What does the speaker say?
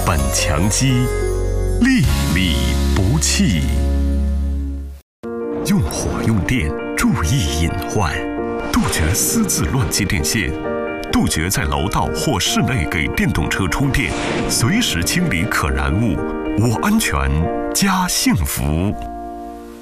本强基，粒粒不弃。用火用电，注意隐患，杜绝私自乱接电线，杜绝在楼道或室内给电动车充电，随时清理可燃物。我安全家幸福。